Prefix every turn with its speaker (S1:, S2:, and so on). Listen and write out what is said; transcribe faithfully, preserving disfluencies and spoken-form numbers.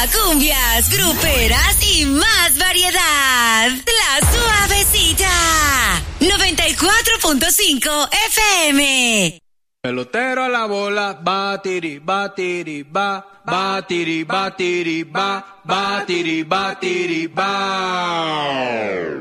S1: cumbias, gruperas y más variedad. La Suavecita. noventa y cuatro punto cinco F M.
S2: Pelotero a la bola, batiri, batiri, ba, batiri, batiri, ba, batiri, batiri, ba.